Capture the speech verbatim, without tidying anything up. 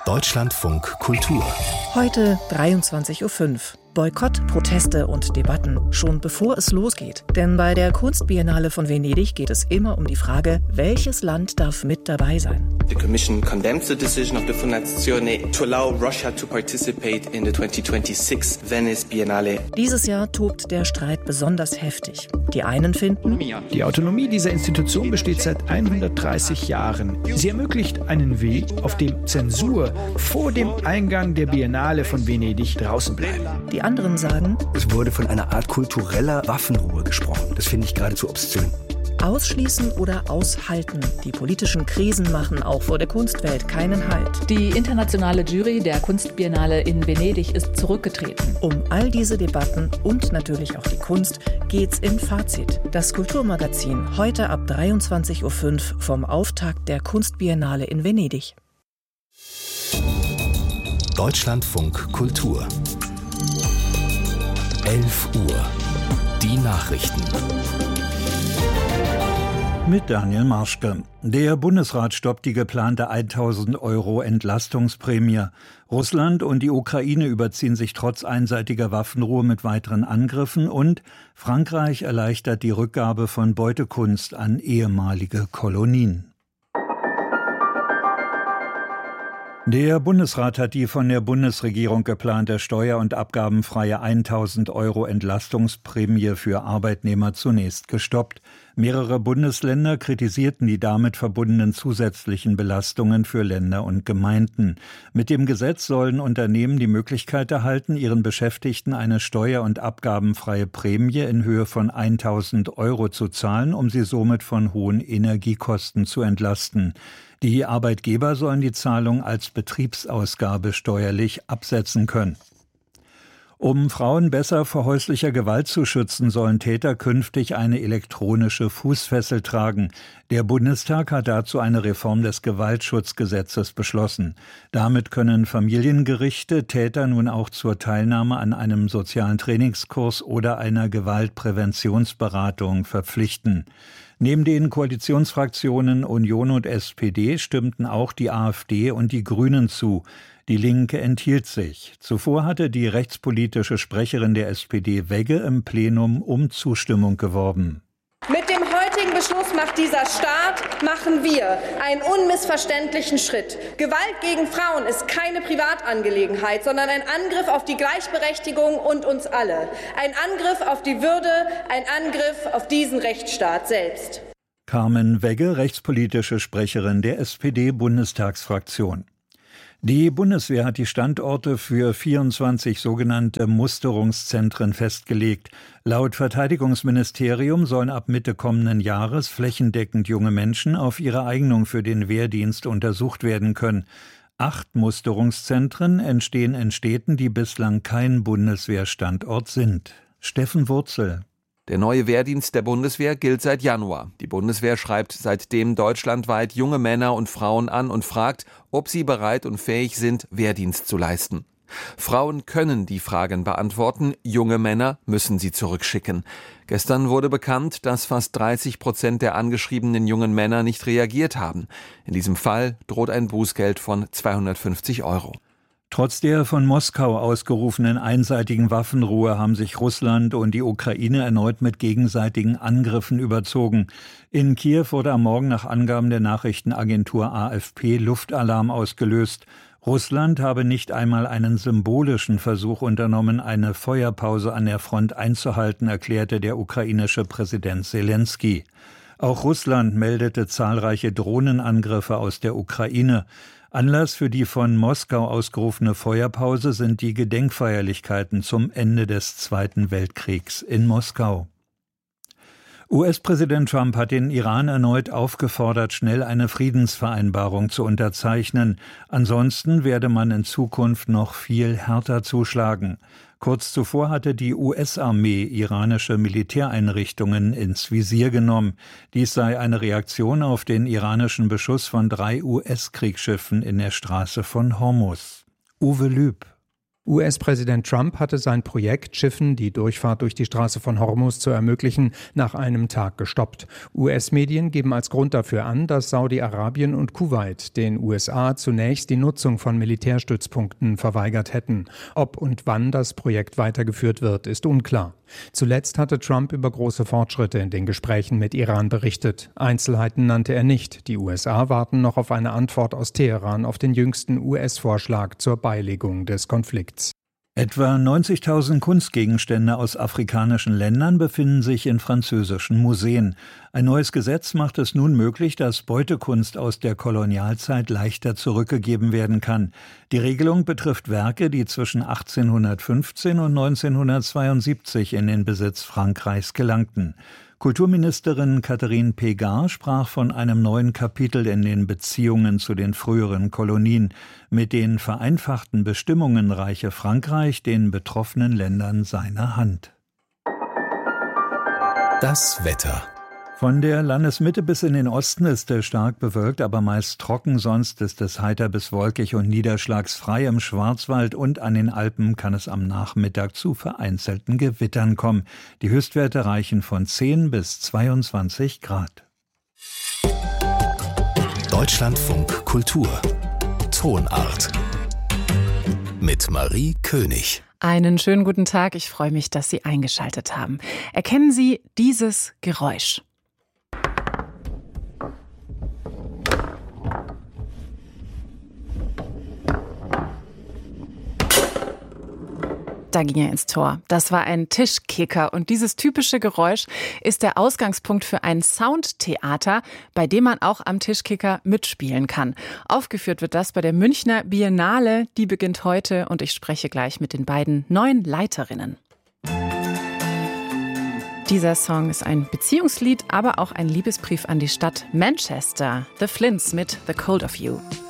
Deutschlandfunk Kultur. Heute dreiundzwanzig Uhr fünf. Boykott, Proteste und Debatten, schon bevor es losgeht. Denn bei der Kunstbiennale von Venedig geht es immer um die Frage, welches Land darf mit dabei sein. The Commission condemns the decision of the Fondazione to allow Russia to participate in the twenty twenty-six Venice Biennale. Dieses Jahr tobt der Streit besonders heftig. Die einen finden, die Autonomie dieser Institution besteht seit hundertdreißig Jahren. Sie ermöglicht einen Weg, auf dem Zensur vor dem Eingang der Biennale von Venedig draußen bleibt. Die anderen sagen, es wurde von einer Art kultureller Waffenruhe gesprochen. Das finde ich geradezu obszön. Ausschließen oder aushalten. Die politischen Krisen machen auch vor der Kunstwelt keinen Halt. Die internationale Jury der Kunstbiennale in Venedig ist zurückgetreten. Um all diese Debatten und natürlich auch die Kunst geht's im Fazit. Das Kulturmagazin heute ab dreiundzwanzig Uhr fünf vom Auftakt der Kunstbiennale in Venedig. Deutschlandfunk Kultur. elf Uhr. Die Nachrichten. Mit Daniel Marschke. Der Bundesrat stoppt die geplante tausend Euro Entlastungsprämie. Russland und die Ukraine überziehen sich trotz einseitiger Waffenruhe mit weiteren Angriffen und Frankreich erleichtert die Rückgabe von Beutekunst an ehemalige Kolonien. Der Bundesrat hat die von der Bundesregierung geplante steuer- und abgabenfreie tausend Euro Entlastungsprämie für Arbeitnehmer zunächst gestoppt. Mehrere Bundesländer kritisierten die damit verbundenen zusätzlichen Belastungen für Länder und Gemeinden. Mit dem Gesetz sollen Unternehmen die Möglichkeit erhalten, ihren Beschäftigten eine steuer- und abgabenfreie Prämie in Höhe von tausend Euro zu zahlen, um sie somit von hohen Energiekosten zu entlasten. Die Arbeitgeber sollen die Zahlung als Betriebsausgabe steuerlich absetzen können. Um Frauen besser vor häuslicher Gewalt zu schützen, sollen Täter künftig eine elektronische Fußfessel tragen. Der Bundestag hat dazu eine Reform des Gewaltschutzgesetzes beschlossen. Damit können Familiengerichte Täter nun auch zur Teilnahme an einem sozialen Trainingskurs oder einer Gewaltpräventionsberatung verpflichten. Neben den Koalitionsfraktionen Union und S P D stimmten auch die AfD und die Grünen zu. Die Linke enthielt sich. Zuvor hatte die rechtspolitische Sprecherin der S P D Wegge im Plenum um Zustimmung geworben. Mit dem heutigen Beschluss macht dieser Staat, machen wir einen unmissverständlichen Schritt. Gewalt gegen Frauen ist keine Privatangelegenheit, sondern ein Angriff auf die Gleichberechtigung und uns alle. Ein Angriff auf die Würde, ein Angriff auf diesen Rechtsstaat selbst. Carmen Wegge, rechtspolitische Sprecherin der S P D-Bundestagsfraktion. Die Bundeswehr hat die Standorte für vierundzwanzig sogenannte Musterungszentren festgelegt. Laut Verteidigungsministerium sollen ab Mitte kommenden Jahres flächendeckend junge Menschen auf ihre Eignung für den Wehrdienst untersucht werden können. Acht Musterungszentren entstehen in Städten, die bislang kein Bundeswehrstandort sind. Steffen Wurzel. Der neue Wehrdienst der Bundeswehr gilt seit Januar. Die Bundeswehr schreibt seitdem deutschlandweit junge Männer und Frauen an und fragt, ob sie bereit und fähig sind, Wehrdienst zu leisten. Frauen können die Fragen beantworten, junge Männer müssen sie zurückschicken. Gestern wurde bekannt, dass fast dreißig Prozent der angeschriebenen jungen Männer nicht reagiert haben. In diesem Fall droht ein Bußgeld von zweihundertfünfzig Euro. Trotz der von Moskau ausgerufenen einseitigen Waffenruhe haben sich Russland und die Ukraine erneut mit gegenseitigen Angriffen überzogen. In Kiew wurde am Morgen nach Angaben der Nachrichtenagentur A F P Luftalarm ausgelöst. Russland habe nicht einmal einen symbolischen Versuch unternommen, eine Feuerpause an der Front einzuhalten, erklärte der ukrainische Präsident Selenskyj. Auch Russland meldete zahlreiche Drohnenangriffe aus der Ukraine. Anlass für die von Moskau ausgerufene Feuerpause sind die Gedenkfeierlichkeiten zum Ende des Zweiten Weltkriegs in Moskau. U S-Präsident Trump hat den Iran erneut aufgefordert, schnell eine Friedensvereinbarung zu unterzeichnen. Ansonsten werde man in Zukunft noch viel härter zuschlagen. Kurz zuvor hatte die U S-Armee iranische Militäreinrichtungen ins Visier genommen. Dies sei eine Reaktion auf den iranischen Beschuss von drei U S-Kriegsschiffen in der Straße von Hormuz. Uwe Lüb. U S-Präsident Trump hatte sein Projekt, Schiffen die Durchfahrt durch die Straße von Hormuz zu ermöglichen, nach einem Tag gestoppt. U S-Medien geben als Grund dafür an, dass Saudi-Arabien und Kuwait den U S A zunächst die Nutzung von Militärstützpunkten verweigert hätten. Ob und wann das Projekt weitergeführt wird, ist unklar. Zuletzt hatte Trump über große Fortschritte in den Gesprächen mit Iran berichtet. Einzelheiten nannte er nicht. Die U S A warten noch auf eine Antwort aus Teheran auf den jüngsten U S-Vorschlag zur Beilegung des Konflikts. Etwa neunzigtausend Kunstgegenstände aus afrikanischen Ländern befinden sich in französischen Museen. Ein neues Gesetz macht es nun möglich, dass Beutekunst aus der Kolonialzeit leichter zurückgegeben werden kann. Die Regelung betrifft Werke, die zwischen achtzehnhundertfünfzehn und neunzehnhundertzweiundsiebzig in den Besitz Frankreichs gelangten. Kulturministerin Catherine Pégard sprach von einem neuen Kapitel in den Beziehungen zu den früheren Kolonien. Mit den vereinfachten Bestimmungen reiche Frankreich den betroffenen Ländern seine Hand. Das Wetter. Von der Landesmitte bis in den Osten ist es stark bewölkt, aber meist trocken. Sonst ist es heiter bis wolkig und niederschlagsfrei. Im Schwarzwald und an den Alpen kann es am Nachmittag zu vereinzelten Gewittern kommen. Die Höchstwerte reichen von zehn bis zweiundzwanzig Grad. Deutschlandfunk Kultur. Tonart. Mit Marie König. Einen schönen guten Tag. Ich freue mich, dass Sie eingeschaltet haben. Erkennen Sie dieses Geräusch? Da ging er ins Tor. Das war ein Tischkicker und dieses typische Geräusch ist der Ausgangspunkt für ein Soundtheater, bei dem man auch am Tischkicker mitspielen kann. Aufgeführt wird das bei der Münchner Biennale, die beginnt heute und ich spreche gleich mit den beiden neuen Leiterinnen. Dieser Song ist ein Beziehungslied, aber auch ein Liebesbrief an die Stadt Manchester. The Flints mit The Cold of You.